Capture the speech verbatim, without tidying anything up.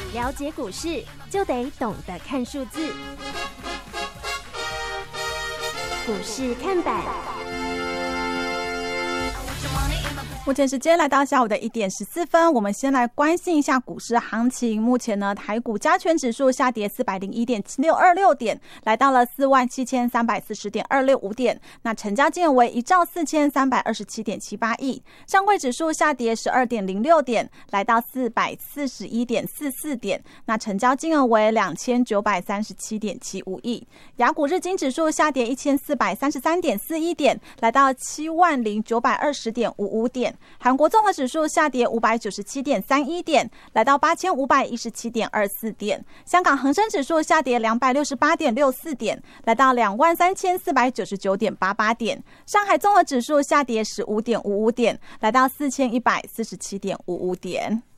了解股市就得懂得看数字，股市看板。 目前时间来到下午的一点十四分，我们先来关心一下股市行情。目前呢，台股加权指数下跌四百零一点七六二六点，来到了四万七千三百四十点二六五点。那成交金额为一兆四千三百二十七点七八亿。上柜指数下跌十二点零六点，来到四百四十一点四四点。那成交金额为两千九百三十七点七五亿。亚股日经指数下跌一千四百三十三点四一点，来到七万零九百二十点五五点。韩国综合指数下跌五百九十七点三一点，来到八千五百一十七点二四点。香港恒生指数下跌两百六十八点六四点，来到两万三千四百九十九点八八点。上海综合指数下跌十五点五五点，来到四千一百四十七点五五点。